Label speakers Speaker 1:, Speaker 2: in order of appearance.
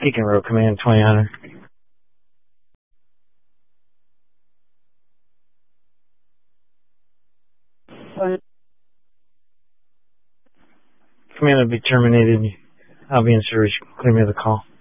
Speaker 1: Beacon Road, Command 2000. Command will be terminated. I'll be in service. Clear me the call.